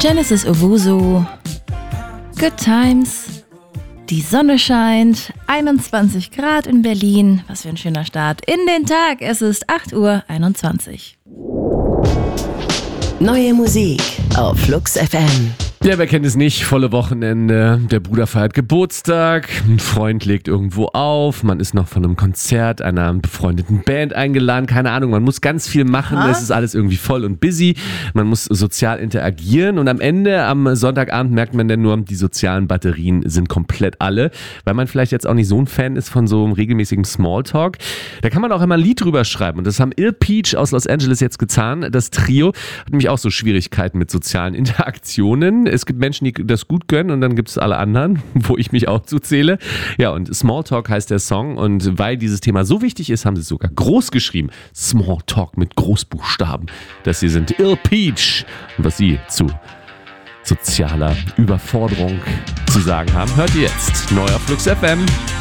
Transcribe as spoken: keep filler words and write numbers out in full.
Genesis Owusu, Good Times, die Sonne scheint, einundzwanzig Grad in Berlin. Was für ein schöner Start in den Tag. Es ist acht Uhr einundzwanzig. Neue Musik auf Flux F M. Ja, wer kennt es nicht? Volle Wochenende, der Bruder feiert Geburtstag, ein Freund legt irgendwo auf, man ist noch von einem Konzert einer befreundeten Band eingeladen, keine Ahnung, man muss ganz viel machen, Ha? es ist alles irgendwie voll und busy, man muss sozial interagieren und am Ende, am Sonntagabend merkt man dann nur, die sozialen Batterien sind komplett alle, weil man vielleicht jetzt auch nicht so ein Fan ist von so einem regelmäßigen Smalltalk. Da kann man auch immer ein Lied drüber schreiben und das haben Ill Peach aus Los Angeles jetzt getan. Das Trio hat nämlich auch so Schwierigkeiten mit sozialen Interaktionen. Es gibt Menschen, die das gut gönnen und dann gibt es alle anderen, wo ich mich auch zuzähle. Ja, und Smalltalk heißt der Song und weil dieses Thema so wichtig ist, haben sie es sogar groß geschrieben. Smalltalk mit Großbuchstaben. Das hier sind Ill Peach. Und was sie zu sozialer Überforderung zu sagen haben, hört ihr jetzt. Neu auf Flux F M.